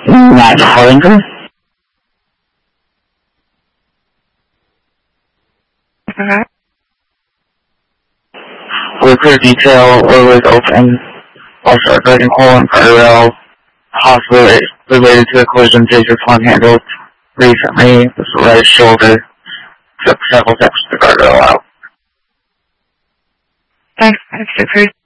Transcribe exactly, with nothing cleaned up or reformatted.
Matt Harlinger. Uh-huh. Repair detail was open. Also, a breaking hole in guardrail, possibly related to a collision Jason Fun handled recently with the right shoulder. Took several steps to the guardrail out. Thanks, Mister Cruz.